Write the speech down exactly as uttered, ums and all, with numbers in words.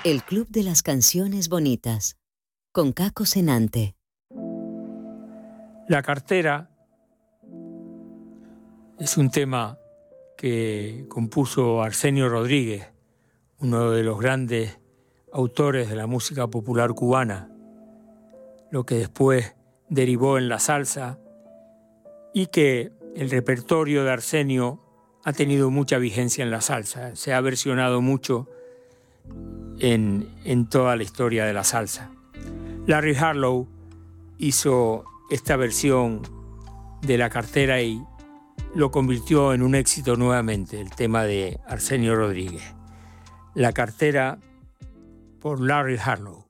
El Club de las Canciones Bonitas, con Caco Senante. La cartera es un tema que compuso Arsenio Rodríguez, uno de los grandes autores de la música popular cubana, lo que después derivó en la salsa, y que el repertorio de Arsenio ha tenido mucha vigencia en la salsa. Se ha versionado mucho en, en toda la historia de la salsa. Larry Harlow hizo esta versión de La cartera y lo convirtió en un éxito nuevamente, el tema de Arsenio Rodríguez. La cartera por Larry Harlow.